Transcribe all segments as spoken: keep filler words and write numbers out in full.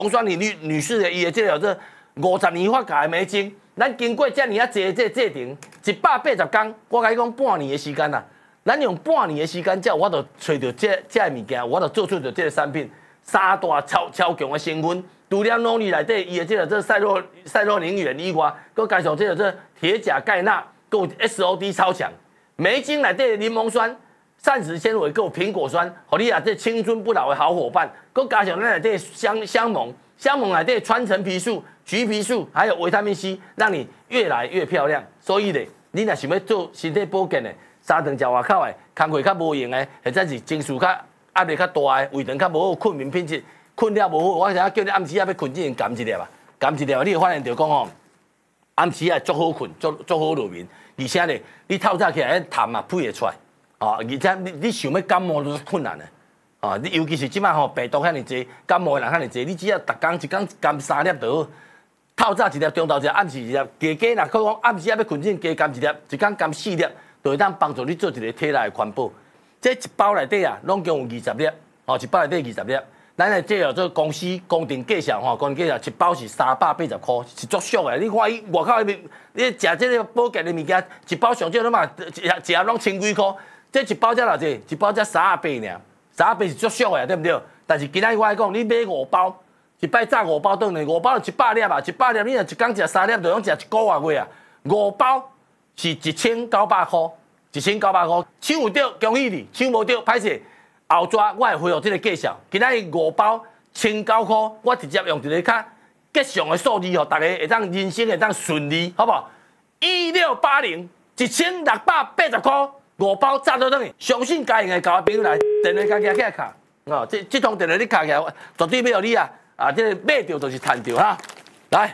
红酸女女女士的伊的这个这五十年发价的美金，咱经过遮尔啊济这制定，一百八十天，我甲你讲半年的时间啦。咱用半年的时间，才有我就找到这这物件，我就做出着这个产品，三大超超强的成分。除了努力内底伊的这个这赛洛赛洛宁元以外，佮加上这个这铁钾钙钠，佮 S O D 超强。梅精内底柠檬酸、膳食纤维，佮苹果酸，互你啊这青春不老的好伙伴。佮加上咱内底香香檬，香檬内底川橙皮素、橘皮素，还有维他命 C， 让你越来越漂亮。所以咧，你若想要做身体保健的，三顿食外口的，工课较无用的，或者是情绪较压力较大的，胃肠较无好，困眠品质困了无好，我想叫你暗时啊要困之前含一粒啊，含一粒，你会发现到讲吼，暗时啊足好困，足足好入眠，而且咧，你透早起来痰啊配会出来，哦，而且你你想要感冒都是困难的，哦，你尤其是即摆吼病毒遐尼济，感冒的人遐尼济，你只要逐工一工含三粒就好。透早一粒，中昼一粒，暗时一粒，加加若讲暗时啊要困之前加含一粒，一工含四粒。就会当帮助你做一个体内的环保。这一包内底啊，拢共有二十粒，哦，一包内底二十粒。咱的这叫做公司公定价上吼，公定价上一包是三百八十块，是足俗的。你看伊外口那边，你食这个保健的物件，一包上少拢嘛，一一盒拢千几块。这一包才偌济？一包才三十八尔，三十八是足俗的，对不对？但是今仔日我来讲，你买五包，一摆炸五包顿来，五包就一百粒啊，一百粒你若一工食三粒，就拢食一个月月啊，五包。是一千九百块，一千九百块，抢有到恭喜你，抢无到歹势。后纸我会回复这个介绍，今仔日五包千九块，我直接用一个较吉祥的数字，吼，大家会当人生会当顺利，好不好？一六八零，一千六百八十块，五包炸到等于，相信家用的交朋友来，电话家己起来卡，哦，这这通电话你卡起来，绝对要有你啊！啊，这个买着就是赚着哈，来，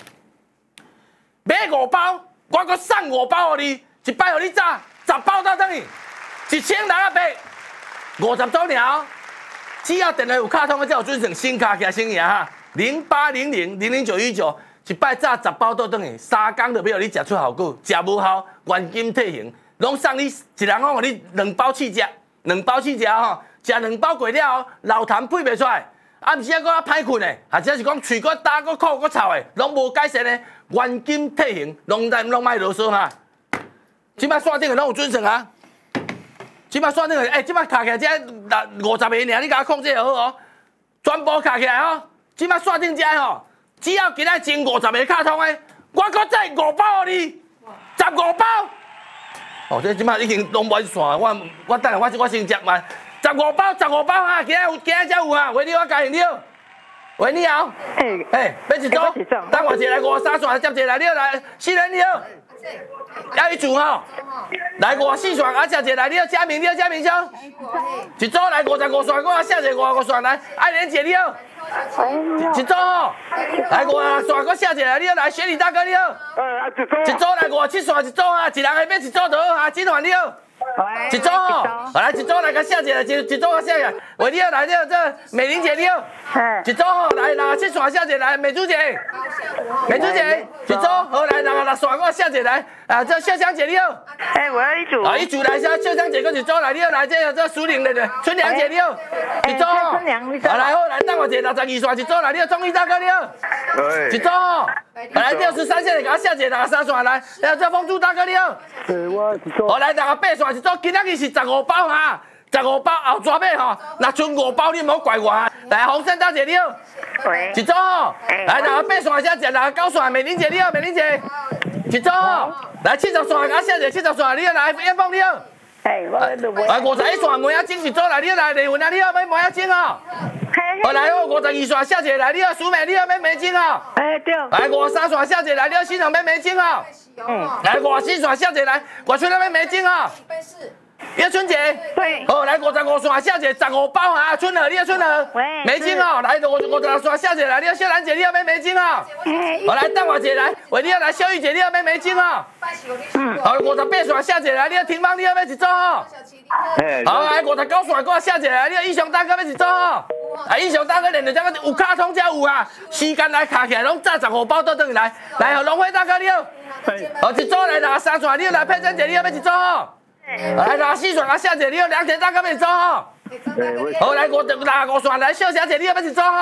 买五包。我搁送五包给你，一摆给你炸，十包到等于一千六百八，五十周年哦。只要电话有卡通的，才有准成新卡起来新赢哈。零八零零零零九一九，一摆炸十包到等于三工就要你食出效果，食无效原金退还，拢送你一人讲你两包试食，两包试食吼，食两包过了后，老痰配袂出来。啊，毋是啊，搁较歹困的，或者是讲喙搁焦、搁苦、搁臭的，拢无改善的，原金退还，拢在拢卖啰嗦哈。即摆线顶的拢有准绳啊，即摆线顶的，哎、欸，即摆卡起来只五十个尔，你甲我控制就好哦，全部卡起来哦。即摆线顶只吼，只要今仔前五十个卡通的，我搁再五包给你，十五包。哦，这即摆已经拢无线，我我等下我我先接嘛。十五包，十五包啊！今仔有，今仔才有啊！喂，你我加你了。喂，你好。哎哎，要一组？等我一来五三线接一来了来，四人你好。要一组吼。来五四线啊，接一来了，嘉明你好，嘉明兄。一组来五十五线，我下一个五十五线来，爱莲姐你好。一组吼。来五十线，我下一个你好，来雪里大哥你好。呃，一组。一组来五七线一组啊，一人下面一组就好啊，金环你好。一组哦，来一组来个下姐，一一组个下姐，喂你好来这这美玲姐你好，一组哦来拿去耍下姐来美珠姐，美珠姐一组好来拿拿耍个下姐来啊这秀香姐你好， 哎我要一组， 啊一组来下秀香姐跟一组来你好来这这苏玲的的春娘姐你好，一组哦，好来好来等我姐六十二线一组来你好钟义大哥你好，一组哦，来六十三线给我下姐拿三线来，来这风珠大哥你好，好来拿个八线。一组今仔日是十五包哈，十五包后抓尾吼，若剩五包你莫怪我。来，洪生大姐你好，一组吼，来，拿八线下姐，拿九线美玲姐你好，美玲姐，一组吼，来七十线啊下姐，七十线你好，来燕凤你好，来五十一线梅亚精一组来，你好来李文啊你好，买梅亚精哦。好来哦，五十二线下姐来，你好苏美你好买梅精哦。哎对。来五十三线下姐来，你好新城买梅精哦。嗯，来五十四线下姐来，我去那边梅精啊。叶春姐，对，好来五十五线下姐十五包啊，春儿，你好春儿，喂，梅精哦，来五五十六线下姐来，你好秀兰姐，你好买梅精啊。好来蛋华姐来，喂，你好来秀玉姐，你好买梅精啊。嗯，好五十八线下姐来，你好婷芳，你好买一组哦。好来五十九线过下姐来，你好英雄大哥买一组哦。啊，英雄大哥连着这个有卡通才有啊，时间来卡起来拢炸十五包都等于来，来，龙辉大哥你好。好，一组来拿三线，你好来佩珍姐，你好买一组哦。来拿四线啊，夏姐你好，梁姐大哥买一组哦。好来五拿五线来，秀霞姐你好买一组哦。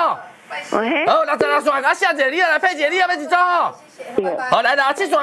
喂， 好，六十六线，啊，谢姐，你要来配姐，你要要一组吼。 对。 好，来啦，这线